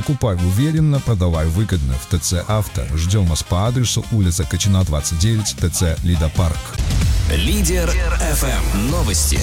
Покупай уверенно, продавай выгодно в ТЦ «Авто». Ждем вас по адресу улица Качина, 29, ТЦ «Лида-Парк». Лидер ФМ. Новости.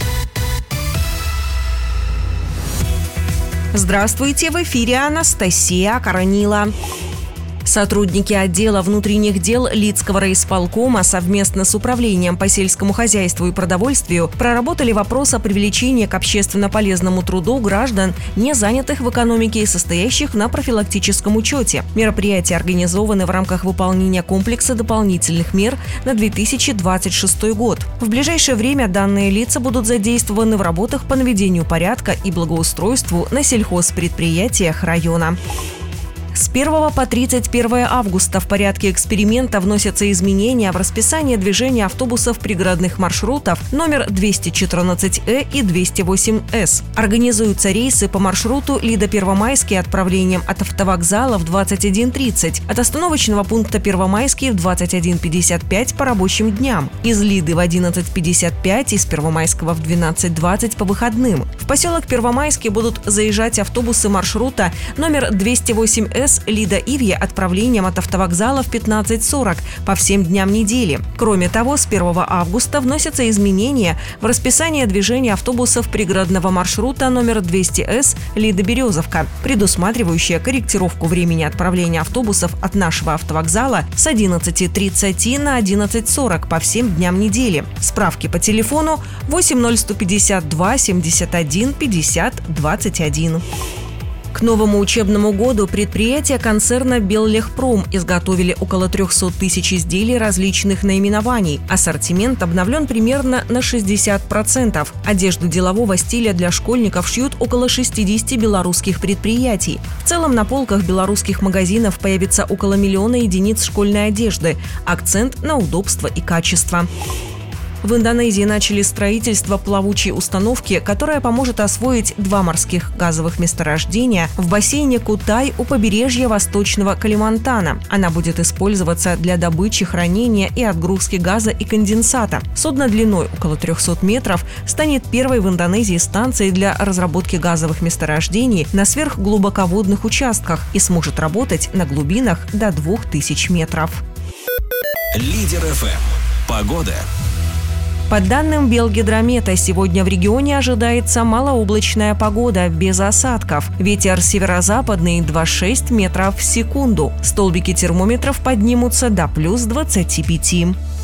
Здравствуйте, в эфире Анастасия Коронила. Сотрудники отдела внутренних дел Лидского райисполкома совместно с Управлением по сельскому хозяйству и продовольствию проработали вопрос о привлечении к общественно полезному труду граждан, не занятых в экономике и состоящих на профилактическом учете. Мероприятия организованы в рамках выполнения комплекса дополнительных мер на 2026 год. В ближайшее время данные лица будут задействованы в работах по наведению порядка и благоустройству на сельхозпредприятиях района. С 1 по 31 августа в порядке эксперимента вносятся изменения в расписание движения автобусов пригородных маршрутов номер 214Э и 208С. Организуются рейсы по маршруту Лида-Первомайский отправлением от автовокзала в 21:30, от остановочного пункта Первомайский в 21:55 по рабочим дням, из Лиды в 11:55, из Первомайского в 12:20 по выходным. В поселок Первомайский будут заезжать автобусы маршрута номер 208С Лида-Ивье отправлением от автовокзала в 15:40 по всем дням недели. Кроме того, с 1 августа вносятся изменения в расписание движения автобусов пригородного маршрута номер 200С Лида-Березовка, предусматривающие корректировку времени отправления автобусов от нашего автовокзала с 11:30 на 11:40 по всем дням недели. Справки по телефону 80152 71 50 21. К новому учебному году предприятия концерна «Беллехпром» изготовили около 300 тысяч изделий различных наименований. Ассортимент обновлен примерно на 60%. Одежду делового стиля для школьников шьют около 60 белорусских предприятий. В целом на полках белорусских магазинов появится около 1 миллиона единиц школьной одежды. Акцент на удобство и качество. В Индонезии начали строительство плавучей установки, которая поможет освоить 2 морских газовых месторождения в бассейне Кутай у побережья Восточного Калимантана. Она будет использоваться для добычи, хранения и отгрузки газа и конденсата. Судно длиной около 300 метров станет первой в Индонезии станцией для разработки газовых месторождений на сверхглубоководных участках и сможет работать на глубинах до 2000 метров. Лидер ФМ. Погода. По данным Белгидромета, сегодня в регионе ожидается малооблачная погода, без осадков. Ветер северо-западный 2,6 метров в секунду. Столбики термометров поднимутся до плюс 25.